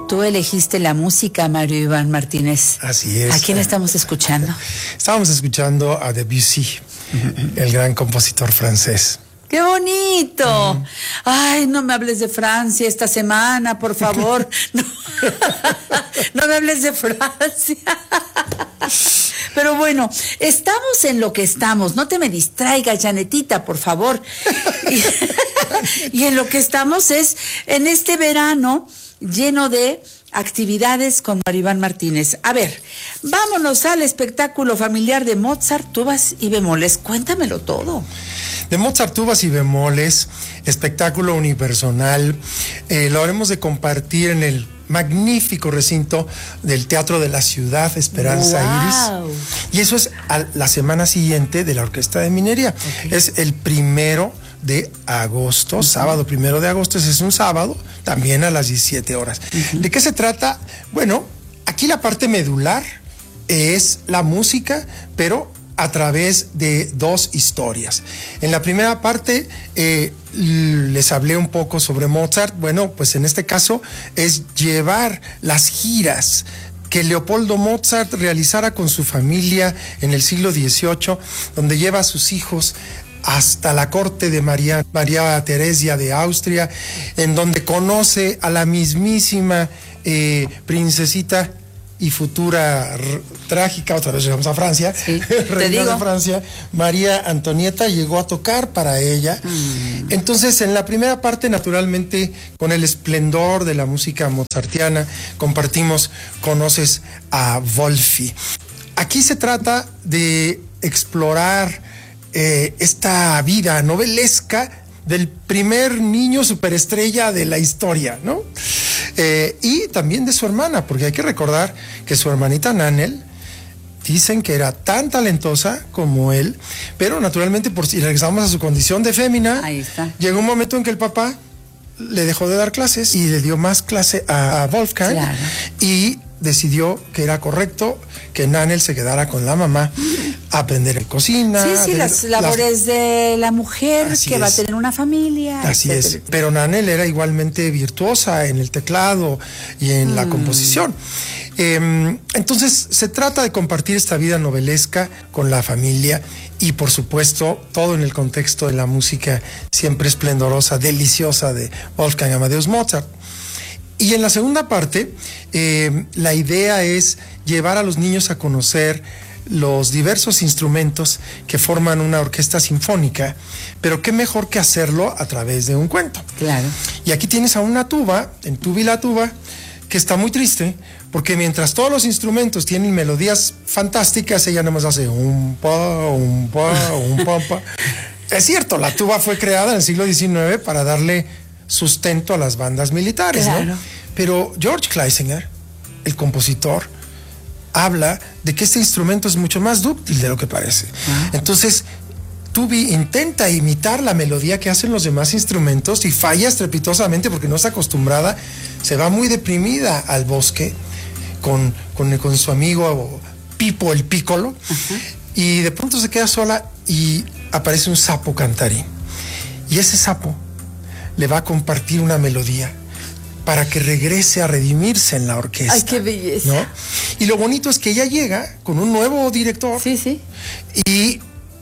Tú elegiste la música, Mario Iván Martínez. Así es. ¿A quién estamos escuchando? Estábamos escuchando a Debussy, el gran compositor francés. ¡Qué bonito! Ay, no me hables de Francia esta semana, por favor. No, no me hables de Francia. Pero bueno, estamos en lo que estamos. No te me distraigas, Janetita, por favor. Y en lo que estamos es en este verano lleno de actividades con Mario Iván Martínez. A ver, vámonos al espectáculo familiar de Mozart, tubas y bemoles. Cuéntamelo todo. De Mozart, tubas y bemoles, espectáculo unipersonal. Lo haremos de compartir en el magnífico recinto del Teatro de la Ciudad, Esperanza Iris. Y eso es a la semana siguiente de la Orquesta de Minería. Okay. Es el 1 de agosto, sábado 1 de agosto, ese es un sábado, también a las 17 horas. ¿De qué se trata? Bueno, aquí la parte medular es la música, pero a través de 2 historias. En la primera parte les hablé un poco sobre Mozart. Bueno, pues en este caso es llevar las giras que Leopoldo Mozart realizara con su familia en el siglo XVIII, donde lleva a sus hijos hasta la corte de María Teresia de Austria, en donde conoce a la mismísima princesita y futura trágica, otra vez llegamos a Francia, sí, reina de Francia, María Antonieta, llegó a tocar para ella. Entonces, en la primera parte, naturalmente, con el esplendor de la música mozartiana, compartimos Conoces a Wolfi. Aquí se trata de explorar esta vida novelesca del primer niño superestrella de la historia, ¿no? Y también de su hermana, porque hay que recordar que su hermanita Nanel, dicen que era tan talentosa como él, pero naturalmente, por si regresamos a su condición de fémina, ahí está. Llegó un momento en que el papá le dejó de dar clases y le dio más clase a Wolfgang, claro. Y decidió que era correcto que Nanel se quedara con la mamá a aprender cocina. Sí, las labores de la mujer que va a tener una familia. Así es. Pero Nanel era igualmente virtuosa en el teclado y en la composición. Entonces se trata de compartir esta vida novelesca con la familia y por supuesto todo en el contexto de la música siempre esplendorosa, deliciosa de Wolfgang Amadeus Mozart. Y en la segunda parte, la idea es llevar a los niños a conocer los diversos instrumentos que forman una orquesta sinfónica, pero qué mejor que hacerlo a través de un cuento. Claro. Y aquí tienes a una tuba, en Tuba y la tuba, que está muy triste, porque mientras todos los instrumentos tienen melodías fantásticas, ella nada más hace un pa, un pa, un pa, pa. Es cierto, la tuba fue creada en el siglo XIX para darle sustento a las bandas militares, claro, ¿no? Pero George Kleisinger, el compositor, habla de que este instrumento es mucho más dúctil de lo que parece. Entonces, Tubi intenta imitar la melodía que hacen los demás instrumentos y falla estrepitosamente porque no está acostumbrada, se va muy deprimida al bosque con su amigo Pipo el Piccolo, y de pronto se queda sola y aparece un sapo cantarín. Y ese sapo le va a compartir una melodía para que regrese a redimirse en la orquesta. ¡Ay, qué belleza! ¿No? Y lo bonito es que ella llega con un nuevo director. Sí. Y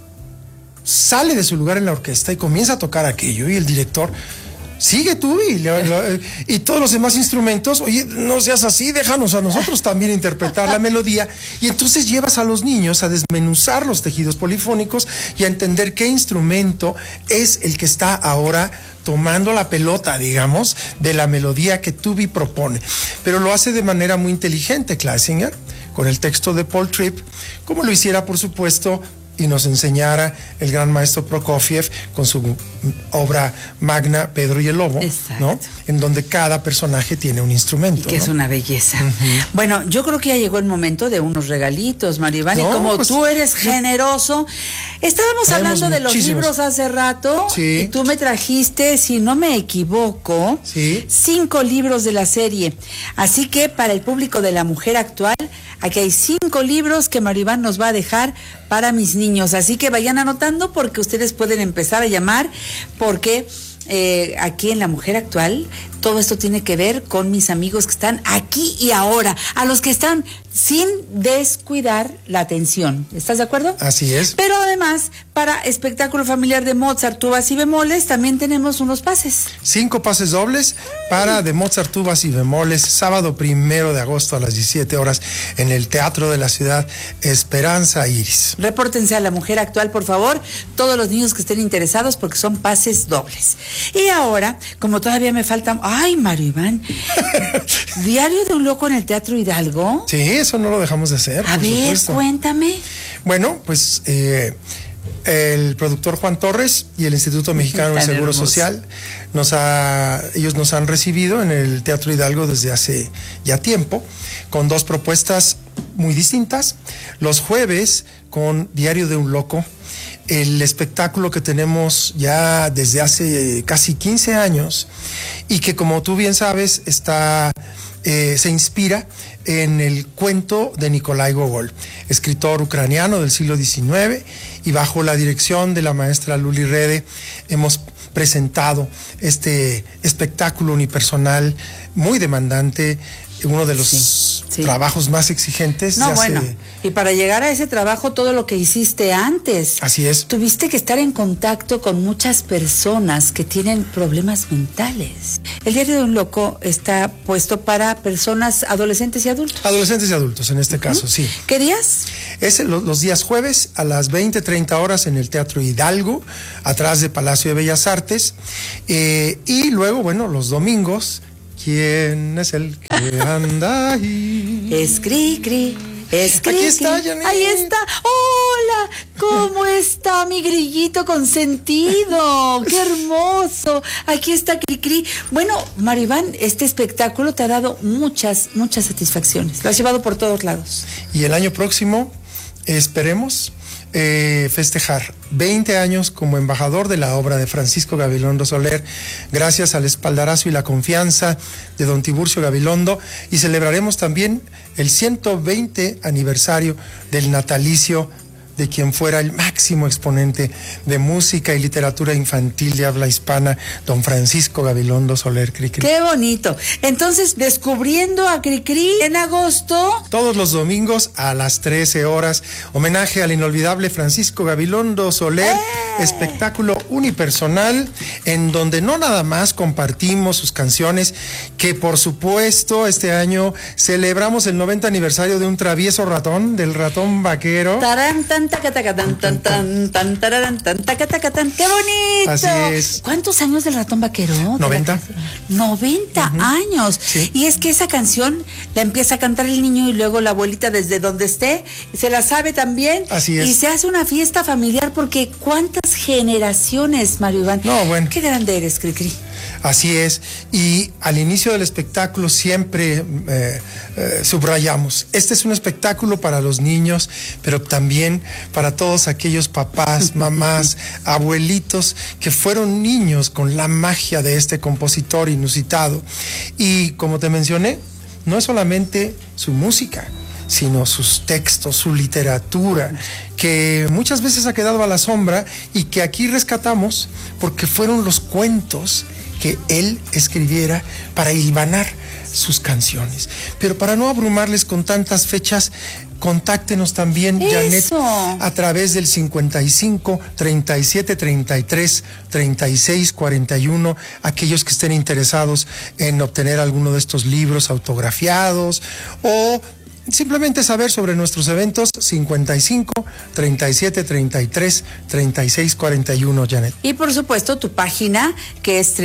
sale de su lugar en la orquesta y comienza a tocar aquello. Y el director sigue tú y todos los demás instrumentos, oye, no seas así, déjanos a nosotros también interpretar la melodía. Y entonces llevas a los niños a desmenuzar los tejidos polifónicos y a entender qué instrumento es el que está ahora tomando la pelota, digamos, de la melodía que Tubi propone. Pero lo hace de manera muy inteligente Kleisinger, con el texto de Paul Tripp, como lo hiciera, por supuesto, y nos enseñara el gran maestro Prokofiev con su obra magna Pedro y el Lobo, ¿no? En donde cada personaje tiene un instrumento. Y que, ¿no?, es una belleza. Bueno, yo creo que ya llegó el momento de unos regalitos, Mario Iván, y como pues, tú eres generoso, estábamos hablando de los libros hace rato, y tú me trajiste, si no me equivoco, 5 libros de la serie. Así que para el público de La Mujer Actual, aquí hay 5 libros que Mario Iván nos va a dejar para mis niños. Así que vayan anotando porque ustedes pueden empezar a llamar, porque aquí en La Mujer Actual todo esto tiene que ver con mis amigos que están aquí y ahora, a los que están sin descuidar la atención. ¿Estás de acuerdo? Así es. Pero además, para espectáculo familiar de Mozart, tubas y bemoles, también tenemos unos pases. 5 pases dobles para de Mozart, tubas y bemoles, sábado 1 de agosto a las 17 horas en el Teatro de la Ciudad, Esperanza Iris. Repórtense a La Mujer Actual, por favor, todos los niños que estén interesados, porque son pases dobles. Y ahora, como todavía me faltan... ¡Ay, Mario Iván! ¿Diario de un loco en el Teatro Hidalgo? Sí, eso no lo dejamos de hacer. A ver, supuesto. Cuéntame. Bueno, pues el productor Juan Torres y el Instituto Mexicano del Seguro Social ellos nos han recibido en el Teatro Hidalgo desde hace ya tiempo, con 2 propuestas muy distintas. Los jueves con Diario de un Loco, el espectáculo que tenemos ya desde hace casi 15 años y que, como tú bien sabes, se inspira en el cuento de Nikolai Gogol, escritor ucraniano del siglo XIX, y bajo la dirección de la maestra Luli Rede hemos presentado este espectáculo unipersonal muy demandante, uno de los trabajos más exigentes. No, bueno, y para llegar a ese trabajo, todo lo que hiciste antes. Así es. Tuviste que estar en contacto con muchas personas que tienen problemas mentales. El Diario de un Loco está puesto para personas adolescentes y adultos. Adolescentes y adultos, en este caso, sí. ¿Qué días? Es los días jueves a las 20:30 horas en el Teatro Hidalgo, atrás de Palacio de Bellas Artes. Y luego, bueno, los domingos, ¿quién es el que anda ahí? Es Cri-Cri. Es Cri-Cri. Aquí está, Janet. Ahí está. Hola, ¿cómo está mi grillito consentido? ¡Qué hermoso! Aquí está Cri-Cri. Bueno, Mario Iván, este espectáculo te ha dado muchas satisfacciones. Lo has llevado por todos lados. Y el año próximo esperemos festejar 20 años como embajador de la obra de Francisco Gabilondo Soler, gracias al espaldarazo y la confianza de don Tiburcio Gabilondo, y celebraremos también el 120 aniversario del natalicio de quien fuera el máximo exponente de música y literatura infantil de habla hispana, don Francisco Gabilondo Soler Cri-Cri. ¡Qué bonito! Entonces, descubriendo a Cri-Cri en agosto. Todos los domingos a las 13 horas, homenaje al inolvidable Francisco Gabilondo Soler, espectáculo unipersonal, en donde no nada más compartimos sus canciones, que por supuesto este año celebramos el 90 aniversario de un travieso ratón, del ratón vaquero. ¡Tarán, tan, tacatacatán, tan, tan, tan, tararán, tan, tacatacatán! ¡Qué bonito! Así es. ¿Cuántos años del ratón vaquero? 90. 90 años. Sí. Y es que esa canción la empieza a cantar el niño y luego la abuelita desde donde esté se la sabe también. Así es. Y se hace una fiesta familiar porque ¿cuántas generaciones, Mario Iván? No, bueno. Qué grande eres, Cri-Cri. Así es, y al inicio del espectáculo siempre subrayamos, este es un espectáculo para los niños, pero también para todos aquellos papás, mamás, abuelitos que fueron niños con la magia de este compositor inusitado. Y como te mencioné, no es solamente su música, sino sus textos, su literatura, que muchas veces ha quedado a la sombra y que aquí rescatamos porque fueron los cuentos que él escribiera para hilvanar sus canciones. Pero para no abrumarles con tantas fechas, contáctenos también, Janet, a través del 55 37 33 36 41, aquellos que estén interesados en obtener alguno de estos libros autografiados o simplemente saber sobre nuestros eventos. 55 37 33 36 41, Janet. Y por supuesto tu página, que es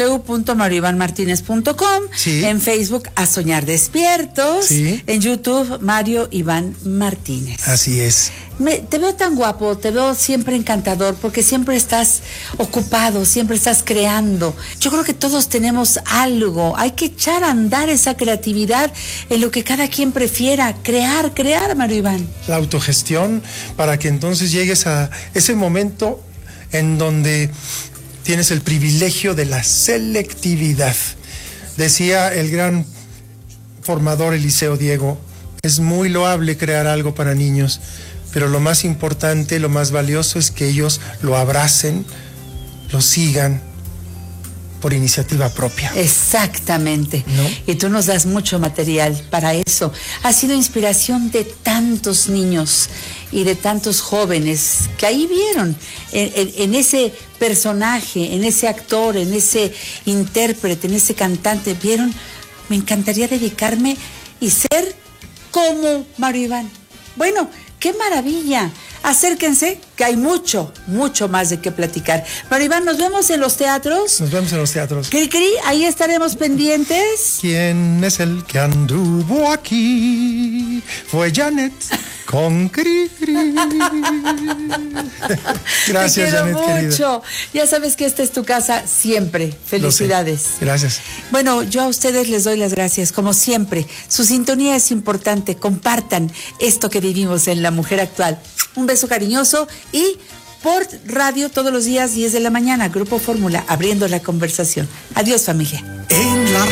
www.marioivanmartinez.com. Sí. En Facebook, A Soñar Despiertos. Sí. En YouTube, Mario Iván Martínez. Así es. Te veo tan guapo, te veo siempre encantador, porque siempre estás ocupado, siempre estás creando. Yo creo que todos tenemos algo, hay que echar a andar esa creatividad en lo que cada quien prefiera, crear, Mario Iván. La autogestión, para que entonces llegues a ese momento en donde tienes el privilegio de la selectividad. Decía el gran formador Eliseo Diego, es muy loable crear algo para niños, pero lo más importante, lo más valioso es que ellos lo abracen, lo sigan, por iniciativa propia. Exactamente. ¿No? Y tú nos das mucho material para eso. Has sido inspiración de tantos niños y de tantos jóvenes que ahí vieron en ese personaje, en ese actor, en ese intérprete, en ese cantante, vieron, me encantaría dedicarme y ser como Mario Iván. Bueno, ¡qué maravilla! Acérquense, que hay mucho, mucho más de qué platicar. Mario Iván, ¿nos vemos en los teatros? Nos vemos en los teatros. Cri, cri, ahí estaremos pendientes. ¿Quién es el que anduvo aquí? Fue Janet con Cri Cri. Gracias, Te quiero Janet, mucho. querida. Ya sabes que esta es tu casa siempre. Felicidades. Lo sé. Gracias. Bueno, yo a ustedes les doy las gracias, como siempre. Su sintonía es importante. Compartan esto que vivimos en La Mujer Actual. Un beso cariñoso y por radio todos los días 10 de la mañana, Grupo Fórmula, abriendo la conversación. Adiós, familia. En la